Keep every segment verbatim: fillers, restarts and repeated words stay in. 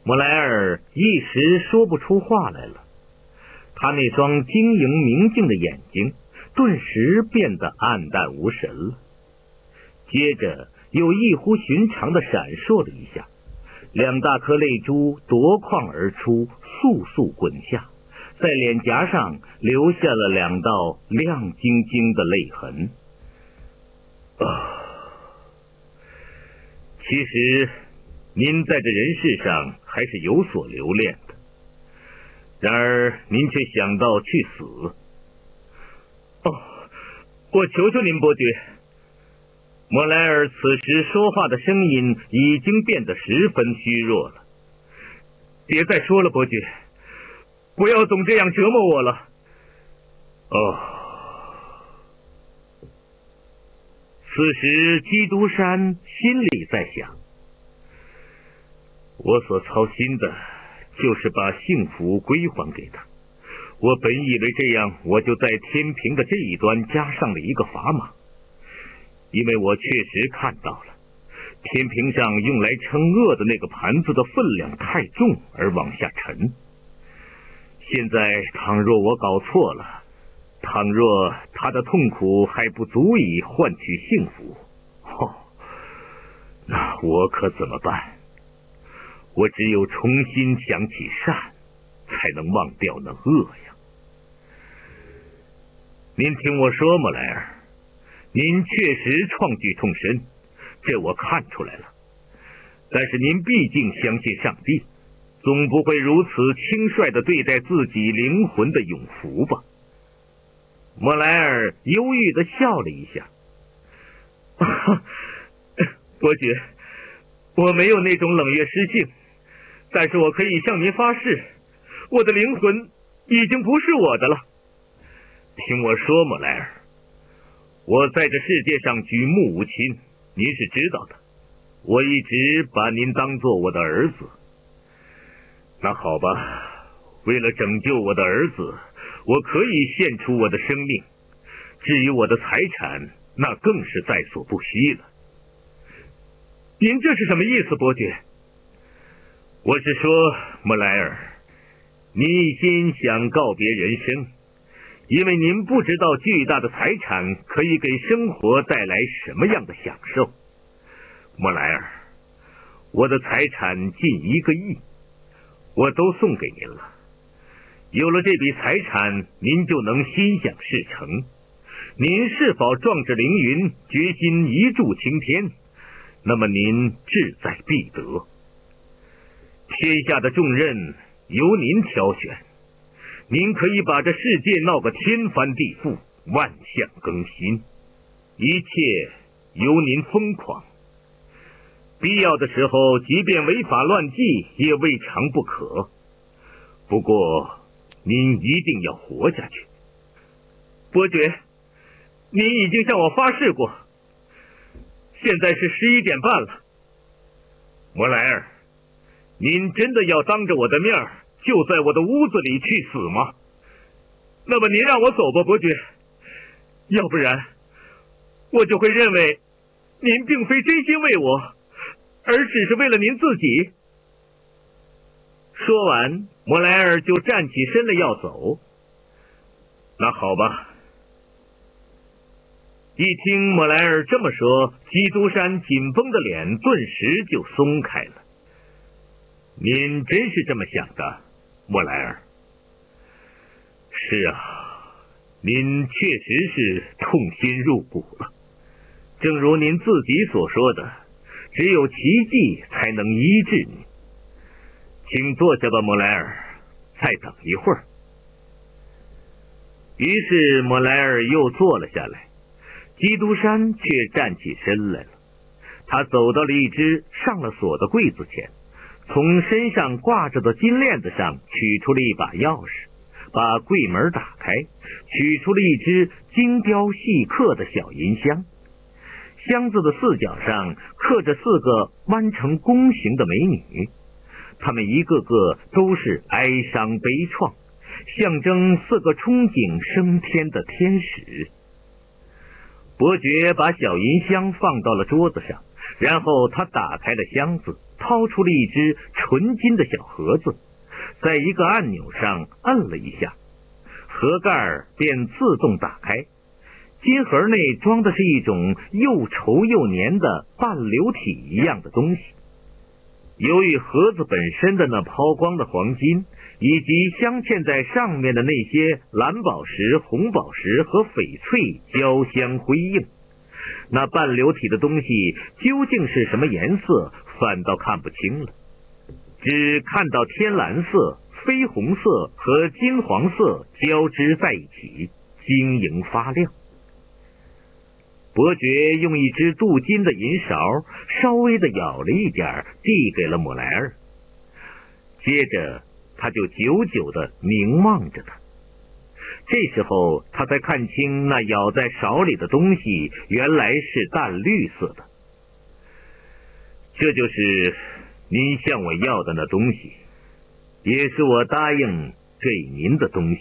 莫莱尔一时说不出话来了，他那双晶莹明净的眼睛顿时变得暗淡无神了，接着又异乎寻常的闪烁了一下，两大颗泪珠夺眶而出，簌簌滚下，在脸颊上留下了两道亮晶晶的泪痕。啊，其实您在这人世上还是有所留恋的，然而您却想到去死。哦，我求求您，伯爵。莫莱尔此时说话的声音已经变得十分虚弱了。别再说了，伯爵，不要总这样折磨我了。哦。此时基督山心里在想，我所操心的就是把幸福归还给他。我本以为这样我就在天平的这一端加上了一个砝码，因为我确实看到了天平上用来称恶的那个盘子的分量太重而往下沉。现在倘若我搞错了，倘若他的痛苦还不足以换取幸福，哦，那我可怎么办？我只有重新想起善，才能忘掉那恶呀。您听我说，莫莱尔，您确实创举痛深，这我看出来了。但是您毕竟相信上帝，总不会如此轻率地对待自己灵魂的永福吧？莫莱尔忧郁地笑了一下。啊，伯爵，我没有那种冷月失性，但是我可以向您发誓，我的灵魂已经不是我的了。听我说，莫莱尔，我在这世界上举目无亲，您是知道的，我一直把您当作我的儿子。那好吧，为了拯救我的儿子，我可以献出我的生命，至于我的财产，那更是在所不惜了。您这是什么意思，伯爵？我是说，莫莱尔，您一心想告别人生，因为您不知道巨大的财产可以给生活带来什么样的享受。莫莱尔，我的财产近一个亿，我都送给您了。有了这笔财产，您就能心想事成。您是否壮志凌云，决心一柱擎天？那么您志在必得。天下的重任由您挑选，您可以把这世界闹个天翻地覆，万象更新，一切由您疯狂。必要的时候，即便违法乱纪也未尝不可。不过您一定要活下去。伯爵，您已经向我发誓过。现在是十一点半了。莫莱尔，您真的要当着我的面就在我的屋子里去死吗？那么您让我走吧，伯爵，要不然我就会认为您并非真心为我，而只是为了您自己。说完，莫莱尔就站起身了要走。那好吧。一听莫莱尔这么说，基督山紧绷的脸顿时就松开了。您真是这么想的，莫莱尔？是啊，您确实是痛心入骨了。正如您自己所说的，只有奇迹才能医治你。请坐下吧，莫莱尔，再等一会儿。于是莫莱尔又坐了下来，基督山却站起身来了。他走到了一只上了锁的柜子前，从身上挂着的金链子上取出了一把钥匙，把柜门打开，取出了一只精雕细刻的小银箱。箱子的四角上刻着四个弯成弓形的美女，她们一个个都是哀伤悲怆，象征四个憧憬升天的天使。伯爵把小银箱放到了桌子上，然后他打开了箱子， 掏出了一只纯金的小盒子，在一个按钮上摁了一下，盒盖便自动打开。金盒内装的是一种又稠又黏的半流体一样的东西。由于盒子本身的那抛光的黄金，以及镶嵌在上面的那些蓝宝石、红宝石和翡翠交相辉映，那半流体的东西究竟是什么颜色，反倒看不清了，只看到天蓝色、绯红色和金黄色交织在一起，晶莹发亮。伯爵用一只镀金的银勺稍微的舀了一点，递给了莫莱尔，接着他就久久的凝望着他。这时候他才看清那舀在勺里的东西原来是淡绿色的。这就是您向我要的那东西，也是我答应给您的东西。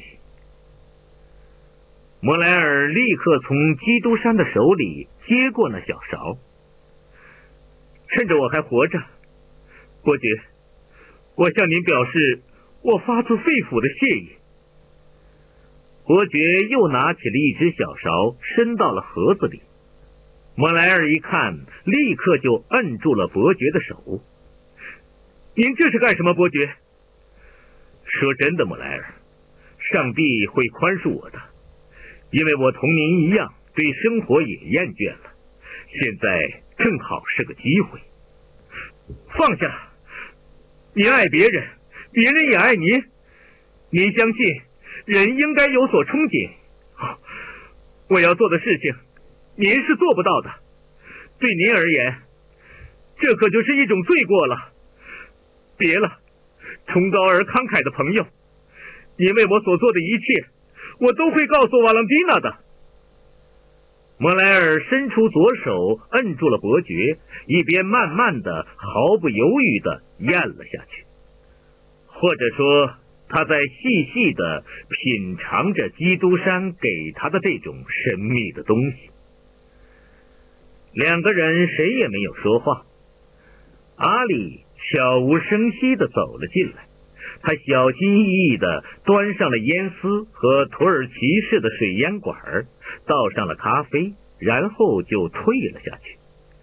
莫莱尔立刻从基督山的手里接过那小勺。趁着我还活着，伯爵，我向您表示我发自肺腑的谢意。伯爵又拿起了一只小勺，伸到了盒子里。莫莱尔一看，立刻就摁住了伯爵的手。您这是干什么，伯爵？说真的，莫莱尔，上帝会宽恕我的，因为我同您一样对生活也厌倦了，现在正好是个机会。放下，您爱别人，别人也爱您，您相信人应该有所憧憬。我要做的事情您是做不到的，对您而言这可就是一种罪过了。别了，崇高而慷慨的朋友，您为我所做的一切我都会告诉瓦朗蒂娜的。莫莱尔伸出左手摁住了伯爵，一边慢慢的毫不犹豫的咽了下去，或者说他在细细的品尝着基督山给他的这种神秘的东西。两个人谁也没有说话。阿里悄无声息地走了进来，他小心翼翼地端上了烟丝和土耳其式的水烟管，倒上了咖啡，然后就退了下去。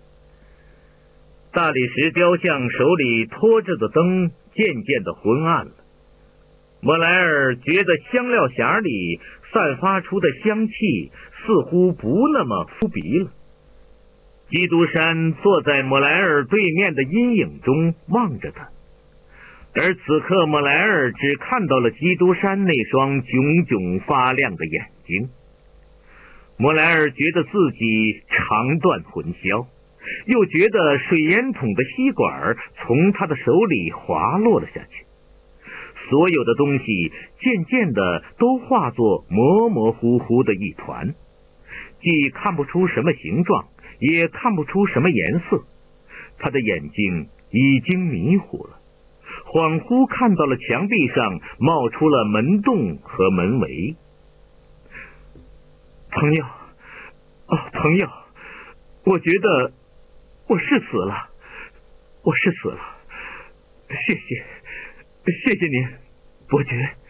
大理石雕像手里托着的灯渐渐地昏暗了。莫莱尔觉得香料匣里散发出的香气似乎不那么扑鼻了。基督山坐在莫莱尔对面的阴影中望着他，而此刻莫莱尔只看到了基督山那双炯炯发亮的眼睛。莫莱尔觉得自己肠断魂销，又觉得水烟筒的吸管从他的手里滑落了下去，所有的东西渐渐的都化作模模糊糊的一团，既看不出什么形状，也看不出什么颜色。他的眼睛已经迷糊了，恍惚看到了墙壁上冒出了门洞和门围。朋友，哦，朋友，我觉得我是死了，我是死了。谢谢，谢谢您，伯爵。